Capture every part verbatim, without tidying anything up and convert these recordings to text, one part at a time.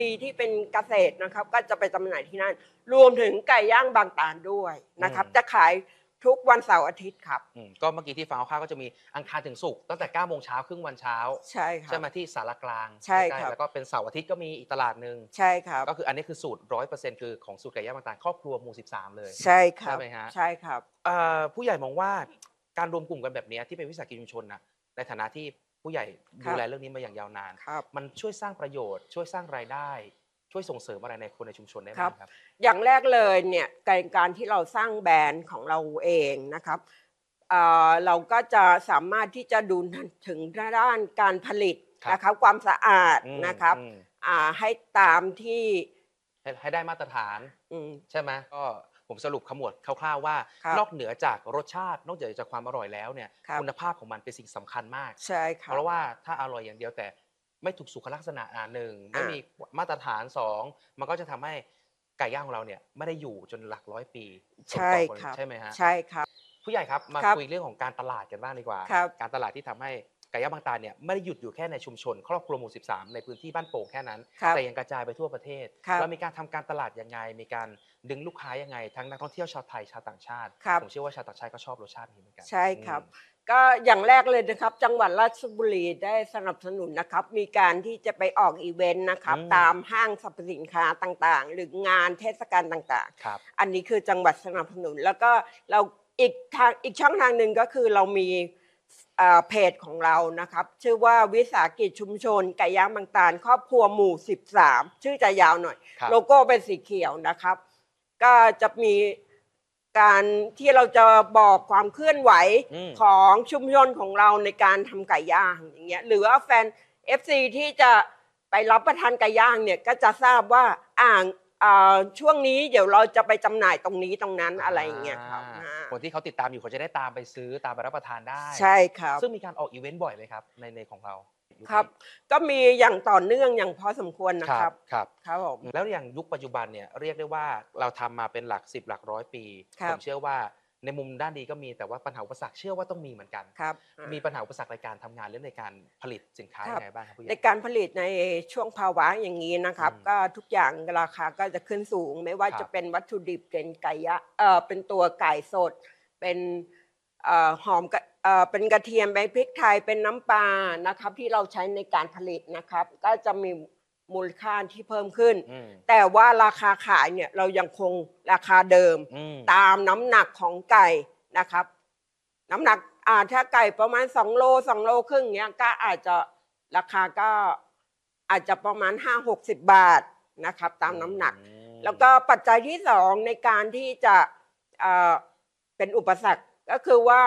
ปีที่เป็นเกษตรนะครับก็จะไปจำหน่ายที่นั่นรวมถึงไก่ย่างบางตาลด้วยนะครับจะขายทุกวันเสาร์อาทิตย์ครับก็เมื่อกี้ที่ฟังคร่าวๆก็จะมีอังคารถึงศุกร์ตั้งแต่เก้าโมงเช้าครึ่งวันเช้าใช่ครับใช่ไหมที่สารกลางใช่ใกล้ครับๆแล้วก็เป็นเสาร์อาทิตย์ก็มีอีกตลาดหนึ่งใช่ครับก็คืออันนี้คือสูตรร้อยเปอร์เซ็นต์คือของสูตรไก่ย่างบางตาลครอบครัวหมู่สิบสามเลยใช่ครับใช่ไหมฮะใช่ครับผู้ใหญ่มองว่าการรวมกลุ่มกันแบบนี้ที่เป็นวิสาหกิจชุมชนนะในฐานะที่ผู้ใหญ่ดูแลเรื่องนี้มาอย่างยาวนานมันช่วยสร้างประโยชน์ช่วยสร้างรายได้ช่วยส่งเสริมอะไรในคนในชุมชนได้ไหมครับอย่างแรกเลยเนี่ยการการที่เราสร้างแบรนด์ของเราเองนะครับเราก็จะสามารถที่จะดูถึงด้านการผลิตนะครับความสะอาดนะครับให้ตามที่ให้ได้มาตรฐานใช่ไหมก็ผมสรุปขมวดคร่าวๆว่านอกเหนือจากรสชาตินอกเหนือจากความอร่อยแล้วเนี่ยคุณภาพของมันเป็นสิ่งสำคัญมากใช่ครับเพราะว่าถ้าอร่อยอย่างเดียวแต่ไม่ถูกสุขลักษณะหนึ่งไม่มีมาตรฐานสองมันก็จะทำให้ไก่ย่างของเราเนี่ยไม่ได้อยู่จนหลักร้อยปีใช่ครับใช่ไหมฮะใช่ครับผู้ใหญ่ครับมาคุยเรื่องของการตลาดกันบ้างดีกว่าการตลาดที่ทำให้ไก่ย่างบางตาเนี่ยไม่ได้หยุดอยู่แค่ในชุมชนครอบครัวหมู่สิบสามในพื้นที่บ้านโป่งแค่นั้นแต่ยังกระจายไปทั่วประเทศเรามีการทำการตลาดยังไงมีการดึงลูกค้ายังไงทั้งนักท่องเที่ยวชาวไทยชาวต่างชาติผมเชื่อว่าชาวต่างชาติก็ชอบรสชาตินี้เหมือนกันใช่ครับก็อย่างแรกเลยนะครับจังหวัดราชบุรีได้สนับสนุนนะครับมีการที่จะไปออกอีเวนต์นะครับตามห้างสรรพสินค้าต่างๆหรืองานเทศกาลต่างๆอันนี้คือจังหวัดสนับสนุนแล้วก็เราอีกทางอีกช่องทางหนึ่งก็คือเรามีเพจของเรานะครับชื่อว่าวิสาหกิจชุมชนไก่ย่างบางตาลครอบครัวหมู่สิบสามชื่อจะยาวหน่อยโลโก้เป็นสีเขียวนะครับก็จะมีการที่เราจะบอกความเคลื่อนไหวของชุมชนของเราในการทำไก่ย่างอย่างเงี้ยหรือว่าแฟน เอฟ ซี ที่จะไปรับประทานไก่ย่างเนี่ยก็จะทราบว่าอ่างช่วงนี้เดี๋ยวเราจะไปจำหน่ายตรงนี้ตรงนั้นอะไรอย่างเงี้ยครับคนที่เขาติดตามอยู่เขาจะได้ตามไปซื้อตามไปรับประทานได้ใช่ครับซึ่งมีการออกอีเวนต์บ่อยไหมครับในในของเราครับก็มีอย่างต่อเนื่องอย่างพอสมควรนะครับครับครับผมแล้วอย่างยุคปัจจุบันเนี่ยเรียกได้ว่าเราทำมาเป็นหลักสิบหลักร้อยปีผมเชื่อว่าในมุมด้านดีก็มีแต่ว่าปัญหาอุปสรรคเชื่อว่าต้องมีเหมือนกันครับมีปัญหาอุปสรรคในการทำงานหรือในการผลิตสินค้ายังไงบ้างครับผู้ใหญ่ในการผลิตในช่วงภาวะอย่างนี้นะครับก็ทุกอย่างราคาก็จะขึ้นสูงไม่ว่าจะเป็นวัตถุดิบเป็นไก่ยะเออเป็นตัวไก่สดเป็นหอมเป็นกระเทียมเป็นพริกไทยเป็นน้ำปลานะครับที่เราใช้ในการผลิตนะครับก็จะมีมูลค่าที่เพิ่มขึ้นแต่ว่าราคาขายเนี่ยเรายังคงราคาเดิมตามน้ำหนักของไก่นะครับน้ำหนักอ่าถ้าไก่ประมาณสองโลสองโลครึ่งเนี้ยก็อาจจะราคาก็อาจจะประมาณห้าหกสิบบาทนะครับตามน้ำหนักแล้วก็ปัจจัยที่สองในการที่จะเป็นอุปสรรคก็คือว่า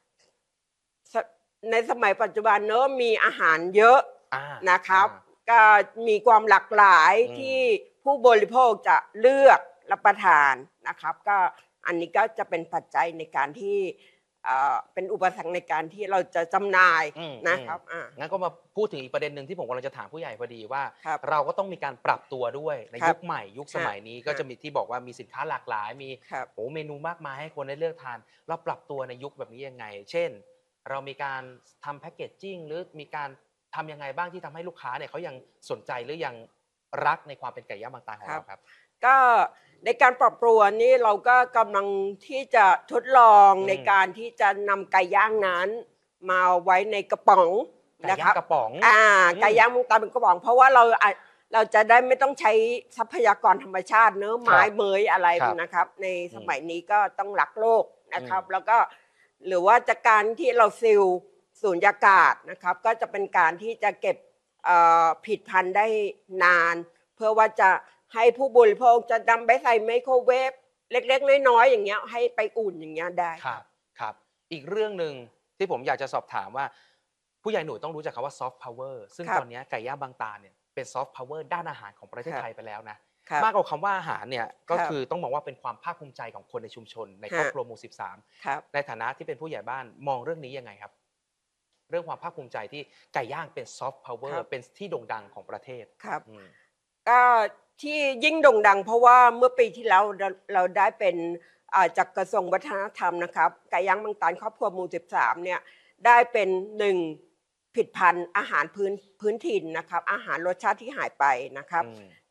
ในสมัยปัจจุบันเนอะมีอาหารเยอะนะครับก็มีความหลากหลายที่ผู้บริโภคจะเลือกรับประทานนะครับก็อันนี้ก็จะเป็นปัจจัยในการที่เป็นอุปสรรคในการที่เราจะจำหน่ายนะครับงั้นก็มาพูดถึงอีกประเด็นหนึ่งที่ผมกำลังจะถามผู้ใหญ่พอดีว่าเราก็ต้องมีการปรับตัวด้วยในยุคใหม่ยุคสมัยนี้ก็จะมีที่บอกว่ามีสินค้าหลากหลายมีโอ้เมนูมากมายให้คนได้เลือกทานเราปรับตัวในยุคแบบนี้ยังไงเช่นเรามีการทำแพคเกจจิ้งหรือมีการทำยังไงบ้างที่ทำให้ลูกค้าเนี่ยเขายังสนใจหรือยังรักในความเป็นไก่ย่างบางตาของเราครับก็ในการปรับปรุงนี้เราก็กำลังที่จะทดลองในการที่จะนำไก่ย่างนั้นมาไว้ในกระป๋องนะครับกระป๋องอ่าไก่ย่างบางตาเป็นกระป๋องเพราะว่าเราเราจะได้ไม่ต้องใช้ทรัพยากรธรรมชาติเนื้อไม้เมยอะไรนะครับในสมัยนี้ก็ต้องรักโลกนะครับแล้วก็หรือว่าจากการที่เราซิลสูญญากาศนะครับก็จะเป็นการที่จะเก็บผิดพันธุ์ได้นานเพื่อว่าจะให้ผู้บริโภคจะนำไปใส่ไมโครเวฟเล็กๆน้อยๆอย่างเงี้ยให้ไปอุ่นอย่างเงี้ยได้ครับครับอีกเรื่องหนึ่งที่ผมอยากจะสอบถามว่าผู้ใหญ่หนูต้องรู้จักคำว่าซอฟต์พาวเวอร์ซึ่งตอนนี้ไก่ย่างบางตาเนี่ยเป็นซอฟต์พาวเวอร์ด้านอาหารของประเทศไทยไปแล้วนะมากกว่าคำว่าอาหารเนี่ยก็คือต้องมองว่าเป็นความภาคภูมิใจของคนในชุมชนในครอบครัวหมู่สิบสามในฐานะที่เป็นผู้ใหญ่บ้านมองเรื่องนี้ยังไงครับเรื่องความภาคภูมิใจที่ไก่ย่างเป็นซอฟต์พาวเวอร์เป็นที่โด่งดังของประเทศครับก็ที่ยิ่งโด่งดังเพราะว่าเมื่อปีที่แล้วเราได้เป็นจากกระทรวงวัฒนธรรมนะครับไก่ย่างบางตาลครอบครัวหมู่สิบสามเนี่ยได้เป็นหนึ่งผิดพันธุ์อาหารพื้นพื้นถิ่นนะครับ อาหารรสชาติที่หายไปนะครับอืม